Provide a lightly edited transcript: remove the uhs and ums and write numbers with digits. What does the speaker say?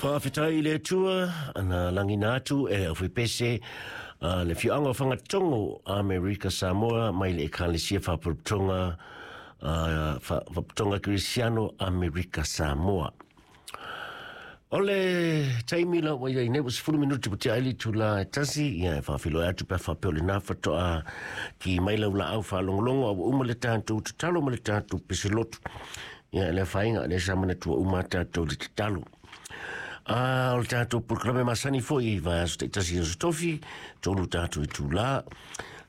Whawhitai le tua, ana langina atu e au whipese, le whianga whangatongo Amerika Samoa, mai le ekalisia whapurutonga, whapurutonga Cristiano Amerika Samoa. Ole taimila wa ia was 10 minuti puti aili tula tasi ia whawhilo atu pa whapeo le nafa toa ki maila ula au whalongolongo au umale tātou tutalo umale tātou pesilotu ia le whainga le samana tua umata tātou le tutalo. O le tātou programe masani foi vai aso te tasi aso tofi tonu tātou i tū la